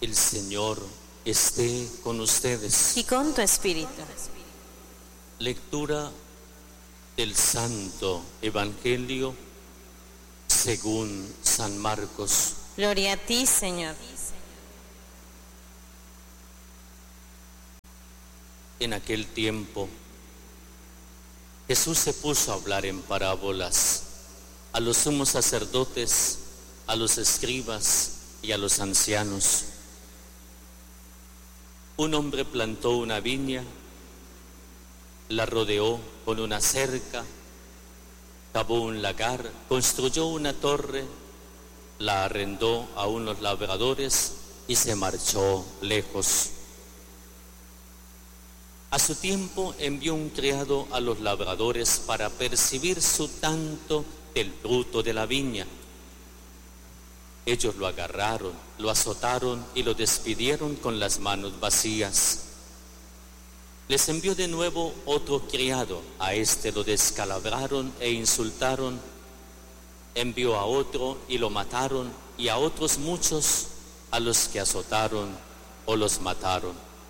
El Señor esté con ustedes. Y con tu espíritu. Lectura del Santo Evangelio según San Marcos. Gloria a ti, Señor. En aquel tiempo, Jesús se puso a hablar en parábolas a los sumos sacerdotes, a los escribas y a los ancianos. Un hombre plantó una viña, la rodeó con una cerca, cavó un lagar, construyó una torre, la arrendó a unos labradores y se marchó lejos. A su tiempo envió un criado a los labradores para percibir su tanto del fruto de la viña. Ellos lo agarraron, lo azotaron y lo despidieron con las manos vacías. Les envió de nuevo otro criado, a este lo descalabraron e insultaron. Envió a otro y lo mataron, y a otros muchos a los que azotaron o los mataron.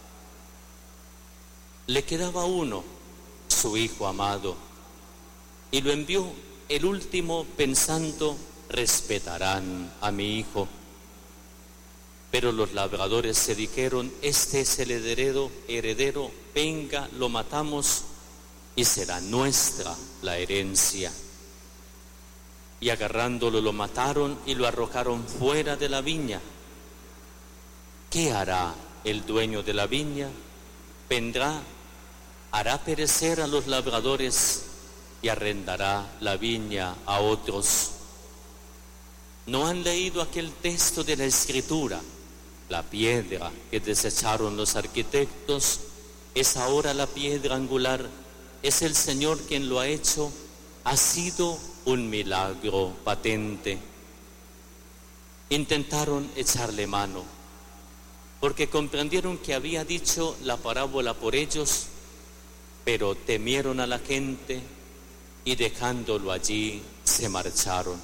Le quedaba uno, su hijo amado, y lo envió el último pensando: respetarán a mi hijo. Pero los labradores se dijeron: este es el heredero, venga, lo matamos y será nuestra la herencia. Y agarrándolo lo mataron y lo arrojaron fuera de la viña. ¿Qué hará el dueño de la viña? Vendrá, hará perecer a los labradores y arrendará la viña a otros. ¿No han leído aquel texto de la Escritura? La piedra que desecharon los arquitectos es ahora la piedra angular. Es el Señor quien lo ha hecho. Ha sido un milagro patente. Intentaron echarle mano, porque comprendieron que había dicho la parábola por ellos, pero temieron a la gente y dejándolo allí se marcharon.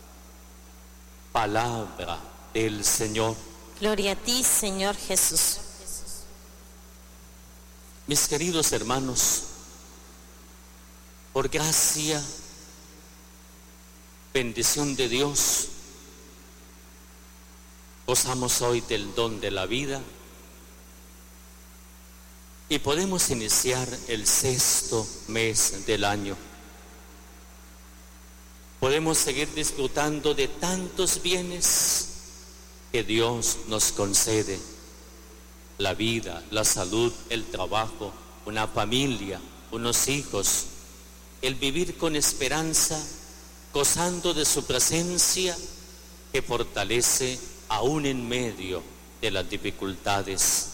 Palabra del Señor. Gloria a ti, Señor Jesús. Mis queridos hermanos, por gracia, bendición de Dios, gozamos hoy del don de la vida y podemos iniciar el 6º mes del año. Podemos seguir disfrutando de tantos bienes que Dios nos concede: la vida, la salud, el trabajo, una familia, unos hijos, el vivir con esperanza, gozando de su presencia que fortalece aún en medio de las dificultades.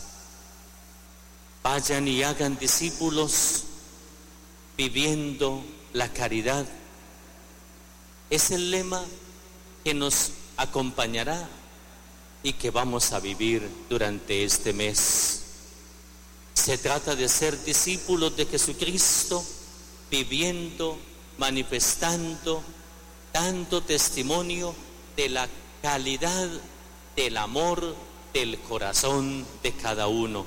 Vayan y hagan discípulos viviendo la caridad. Es el lema que nos acompañará y que vamos a vivir durante este mes. Se trata de ser discípulos de Jesucristo, viviendo, manifestando, dando testimonio de la calidad del amor del corazón de cada uno.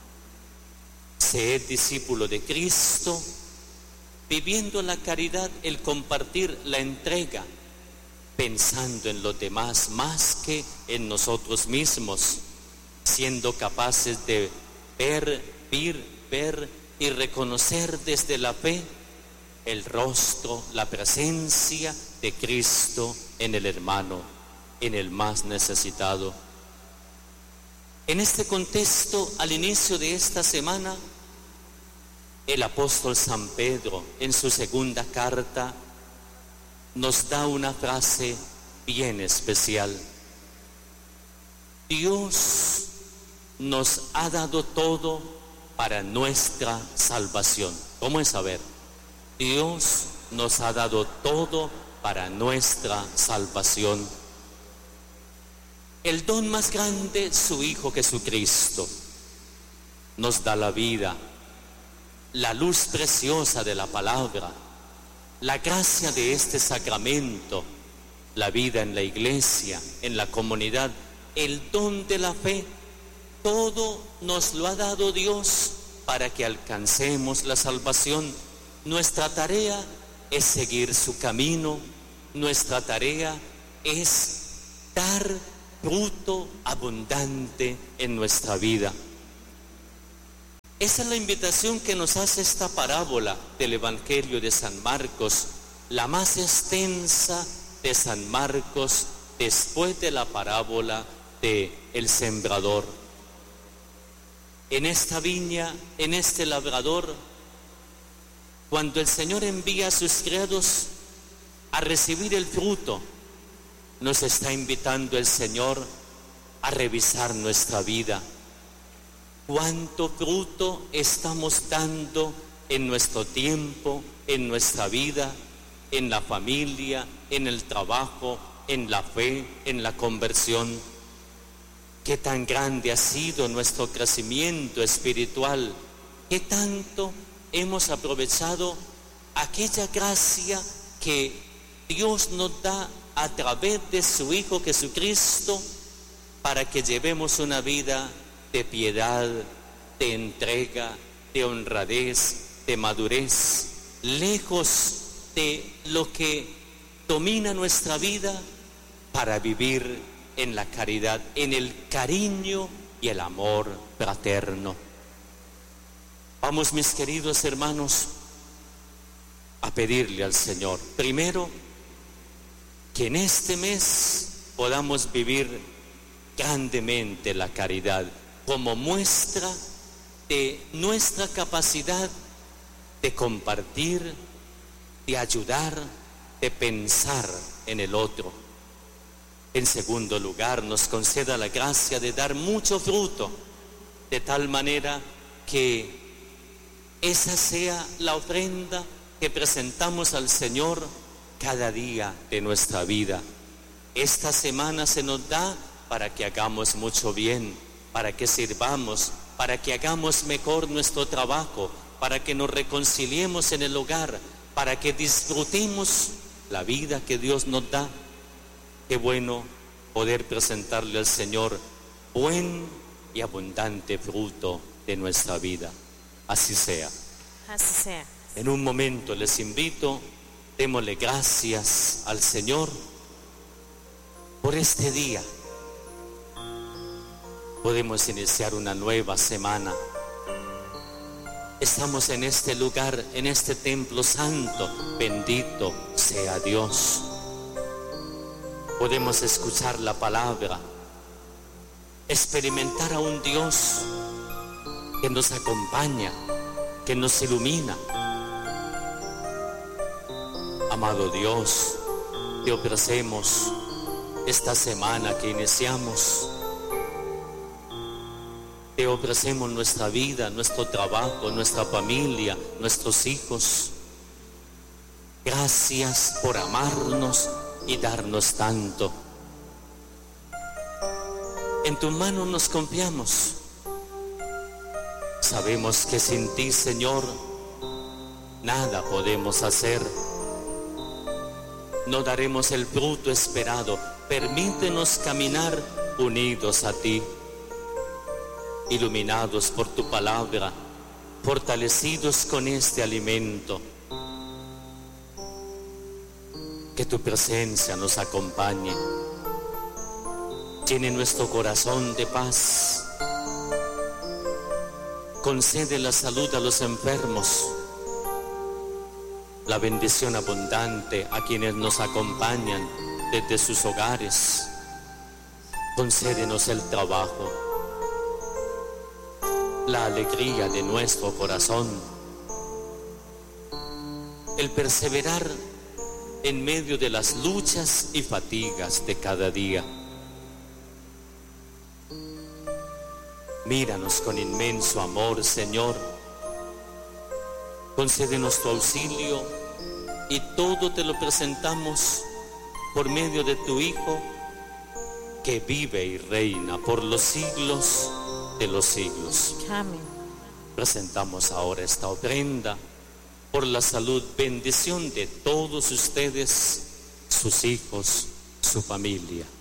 Ser discípulo de Cristo, viviendo la caridad, el compartir, la entrega, pensando en los demás más que en nosotros mismos, siendo capaces de ver y reconocer desde la fe el rostro, la presencia de Cristo en el hermano, en el más necesitado. En este contexto, al inicio de esta semana, el apóstol San Pedro, en su segunda carta, nos da una frase bien especial. Dios nos ha dado todo para nuestra salvación. ¿Cómo es saber? Dios nos ha dado todo para nuestra salvación. El don más grande, su Hijo Jesucristo, nos da la vida, la luz preciosa de la palabra, la gracia de este sacramento, la vida en la iglesia, en la comunidad, el don de la fe todo nos lo ha dado Dios para que alcancemos la salvación. Nuestra tarea es seguir su camino, nuestra tarea es dar fruto abundante en nuestra vida. Esa es la invitación que nos hace esta parábola del Evangelio de San Marcos, la más extensa de San Marcos después de la parábola de el sembrador. En esta viña, en este labrador, cuando el Señor envía a sus criados a recibir el fruto, nos está invitando el Señor a revisar nuestra vida. ¿Cuánto fruto estamos dando en nuestro tiempo, en nuestra vida, en la familia, en el trabajo, en la fe, en la conversión? ¿Qué tan grande ha sido nuestro crecimiento espiritual? ¿Qué tanto hemos aprovechado aquella gracia que Dios nos da a través de su Hijo Jesucristo para que llevemos una vida de piedad, de entrega, de honradez, de madurez, lejos de lo que domina nuestra vida, para vivir en la caridad, en el cariño y el amor fraterno? Vamos, mis queridos hermanos, a pedirle al Señor, primero, que en este mes podamos vivir grandemente la caridad como muestra de nuestra capacidad de compartir, de ayudar, de pensar en el otro. En segundo lugar, nos conceda la gracia de dar mucho fruto, de tal manera que esa sea la ofrenda que presentamos al Señor cada día de nuestra vida. Esta semana se nos da para que hagamos mucho bien, para que sirvamos, para que hagamos mejor nuestro trabajo, para que nos reconciliemos en el hogar, para que disfrutemos la vida que Dios nos da. Qué bueno poder presentarle al Señor buen y abundante fruto de nuestra vida. Así sea. Así sea. En un momento les invito, démosle gracias al Señor por este día. Podemos iniciar una nueva semana. Estamos en este lugar, en este templo santo. Bendito sea Dios. Podemos escuchar la palabra, experimentar a un Dios que nos acompaña, que nos ilumina. Amado Dios, te ofrecemos esta semana que iniciamos. Te ofrecemos nuestra vida, nuestro trabajo, nuestra familia, nuestros hijos. Gracias por amarnos y darnos tanto. En tu mano nos confiamos. Sabemos que sin ti, Señor, nada podemos hacer. No daremos el fruto esperado. Permítenos caminar unidos a ti, iluminados por tu palabra, fortalecidos con este alimento. Que tu presencia nos acompañe, llene nuestro corazón de paz, concede la salud a los enfermos, la bendición abundante a quienes nos acompañan desde sus hogares. Concédenos el trabajo, la alegría de nuestro corazón, el perseverar en medio de las luchas y fatigas de cada día. Míranos con inmenso amor, Señor. Concédenos tu auxilio y todo te lo presentamos por medio de tu Hijo, que vive y reina por los siglos de los siglos. Amén. Presentamos ahora esta ofrenda por la salud, bendición de todos ustedes, sus hijos, su familia.